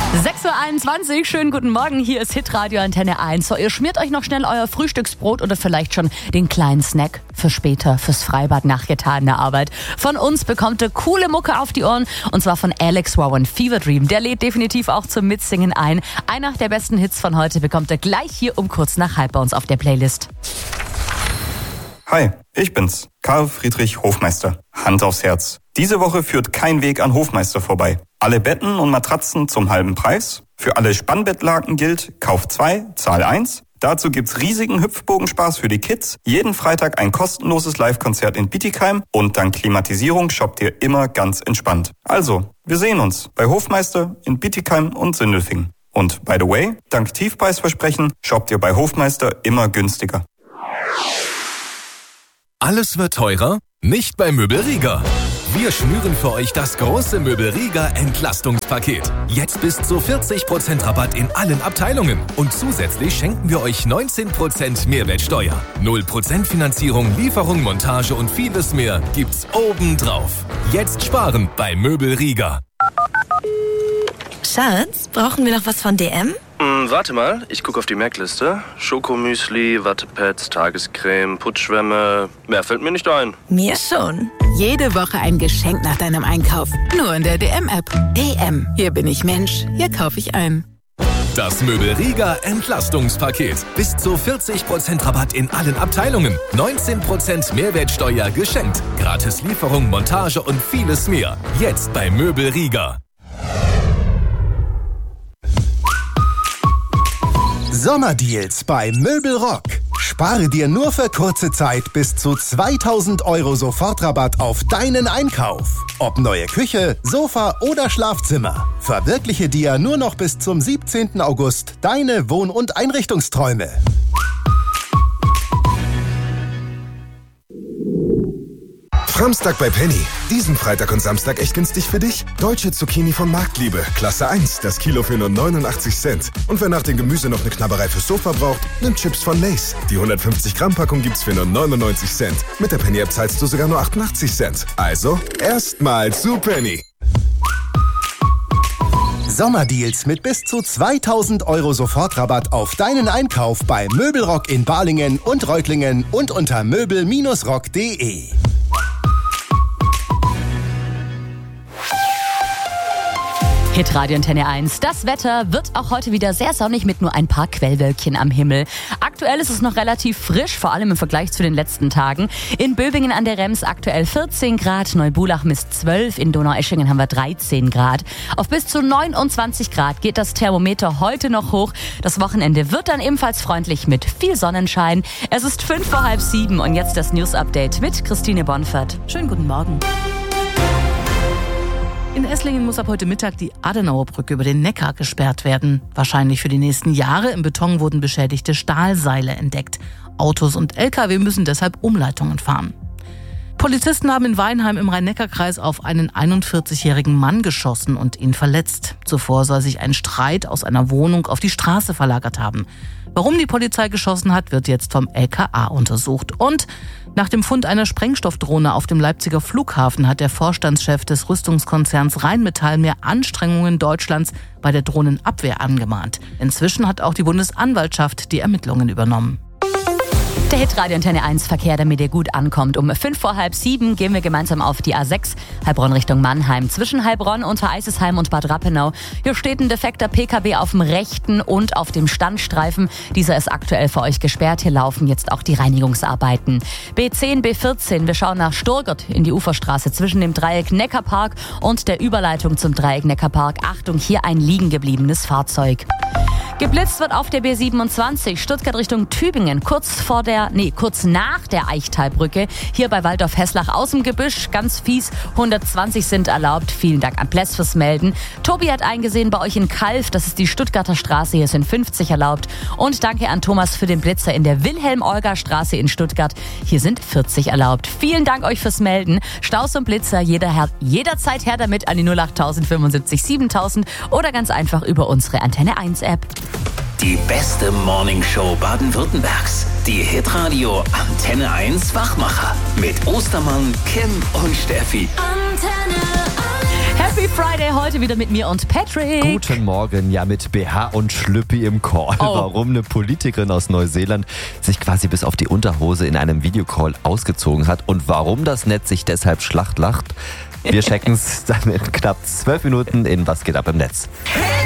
6.21 Uhr, schönen guten Morgen, hier ist Hitradio Antenne 1. So, ihr schmiert euch noch schnell euer Frühstücksbrot oder vielleicht schon den kleinen Snack für später, fürs Freibad nach getaner Arbeit. Von uns bekommt ihr coole Mucke auf die Ohren und zwar von Alex Warren, Fever Dream. Der lädt definitiv auch zum Mitsingen ein. Einer der besten Hits von heute bekommt ihr gleich hier um kurz nach halb bei uns auf der Playlist. Hi, ich bin's, Karl Friedrich Hofmeister. Hand aufs Herz. Diese Woche führt kein Weg an Hofmeister vorbei. Alle Betten und Matratzen zum halben Preis. Für alle Spannbettlaken gilt, Kauf 2, Zahl 1. Dazu gibt's riesigen Hüpfbogenspaß für die Kids. Jeden Freitag ein kostenloses Live-Konzert in Bietigheim. Und dank Klimatisierung shoppt ihr immer ganz entspannt. Also, wir sehen uns bei Hofmeister in Bietigheim und Sindelfingen. Und by the way, dank Tiefpreisversprechen shoppt ihr bei Hofmeister immer günstiger. Alles wird teurer? Nicht bei Möbel Rieger. Wir schnüren für euch das große Möbel Rieger Entlastungspaket. Jetzt bis zu 40% Rabatt in allen Abteilungen. Und zusätzlich schenken wir euch 19% Mehrwertsteuer. 0% Finanzierung, Lieferung, Montage und vieles mehr gibt's obendrauf. Jetzt sparen bei Möbel Rieger. Schatz, brauchen wir noch was von DM? Warte mal, ich gucke auf die Merkliste. Schokomüsli, Wattepads, Tagescreme, Putzschwämme. Mehr fällt mir nicht ein. Mir schon. Jede Woche ein Geschenk nach deinem Einkauf. Nur in der DM-App. DM. Hier bin ich Mensch. Hier kaufe ich ein. Das Möbel Rieger Entlastungspaket. Bis zu 40% Rabatt in allen Abteilungen. 19% Mehrwertsteuer geschenkt. Gratis Lieferung, Montage und vieles mehr. Jetzt bei Möbel Rieger. Sommerdeals bei Möbelrock. Spare dir nur für kurze Zeit bis zu 2.000 € Sofortrabatt auf deinen Einkauf. Ob neue Küche, Sofa oder Schlafzimmer. Verwirkliche dir nur noch bis zum 17. August deine Wohn- und Einrichtungsträume. Samstag bei Penny. Diesen Freitag und Samstag echt günstig für dich? Deutsche Zucchini von Marktliebe, Klasse 1, das Kilo für nur 89 Cent. Und wer nach dem Gemüse noch eine Knabberei fürs Sofa braucht, nimmt Chips von Lay's. Die 150 Gramm Packung gibt's für nur 99 Cent. Mit der Penny-App zahlst du sogar nur 88 Cent. Also, erstmal zu Penny. Sommerdeals mit bis zu 2.000 € Sofortrabatt auf deinen Einkauf bei Möbelrock in Balingen und Reutlingen und unter möbel-rock.de. Hitradio Antenne 1. Das Wetter wird auch heute wieder sehr sonnig mit nur ein paar Quellwölkchen am Himmel. Aktuell ist es noch relativ frisch, vor allem im Vergleich zu den letzten Tagen. In Böbingen an der Rems aktuell 14 Grad, Neubulach misst 12, in Donaueschingen haben wir 13 Grad. Auf bis zu 29 Grad geht das Thermometer heute noch hoch. Das Wochenende wird dann ebenfalls freundlich mit viel Sonnenschein. Es ist 6:05 und jetzt das News-Update mit Christine Bonfert. Schönen guten Morgen. In Esslingen muss ab heute Mittag die Adenauerbrücke über den Neckar gesperrt werden. Wahrscheinlich für die nächsten Jahre. Im Beton wurden beschädigte Stahlseile entdeckt. Autos und Lkw müssen deshalb Umleitungen fahren. Polizisten haben in Weinheim im Rhein-Neckar-Kreis auf einen 41-jährigen Mann geschossen und ihn verletzt. Zuvor soll sich ein Streit aus einer Wohnung auf die Straße verlagert haben. Warum die Polizei geschossen hat, wird jetzt vom LKA untersucht. Und nach dem Fund einer Sprengstoffdrohne auf dem Leipziger Flughafen hat der Vorstandschef des Rüstungskonzerns Rheinmetall mehr Anstrengungen Deutschlands bei der Drohnenabwehr angemahnt. Inzwischen hat auch die Bundesanwaltschaft die Ermittlungen übernommen. Der Hitradio Antenne 1 Verkehr, damit ihr gut ankommt. Um 6:05 gehen wir gemeinsam auf die A6, Heilbronn Richtung Mannheim. Zwischen Heilbronn, Untereisesheim und Bad Rappenau. Hier steht ein defekter PKW auf dem rechten und auf dem Standstreifen. Dieser ist aktuell für euch gesperrt. Hier laufen jetzt auch die Reinigungsarbeiten. B10, B14, wir schauen nach Sturgert in die Uferstraße zwischen dem Dreieck Neckarpark und der Überleitung zum Dreieck Neckarpark. Achtung, hier ein liegen gebliebenes Fahrzeug. Geblitzt wird auf der B27 Stuttgart Richtung Tübingen, kurz nach der Eichtalbrücke. Hier bei Waldorf-Heslach aus dem Gebüsch, ganz fies, 120 sind erlaubt. Vielen Dank an Pless fürs Melden. Tobi hat eingesehen bei euch in Kalf, das ist die Stuttgarter Straße, hier sind 50 erlaubt. Und danke an Thomas für den Blitzer in der Wilhelm-Olga-Straße in Stuttgart, hier sind 40 erlaubt. Vielen Dank euch fürs Melden. Staus und Blitzer jederzeit her damit an die 08000 75 7000 oder ganz einfach über unsere Antenne 1 App. Die beste Morningshow Baden-Württembergs. Die Hitradio Antenne 1 Wachmacher. Mit Ostermann, Kim und Steffi. Antenne 1. Happy Friday heute wieder mit mir und Patrick. Guten Morgen, ja mit BH und Schlüppi im Call. Warum eine Politikerin aus Neuseeland sich quasi bis auf die Unterhose in einem Videocall ausgezogen hat und warum das Netz sich deshalb schlacht lacht. Wir checken es dann in knapp 12 Minuten in Was geht ab im Netz.